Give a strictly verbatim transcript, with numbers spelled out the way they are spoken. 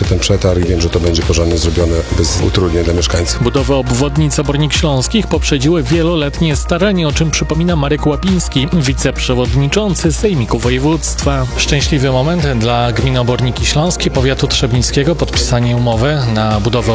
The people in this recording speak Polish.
ten przetarg i wiem, że to będzie porządnie zrobione bez utrudnień dla mieszkańców. Budowę obwodnicy Obornik Śląskich poprzedziły wieloletnie starania, o czym przypomina Marek Łapiński, wiceprzewodniczący Sejmiku Województwa. Szczęśliwy moment dla gminy Oborniki Śląskie, powiatu trzebnickiego, podpisanie umowy na budowę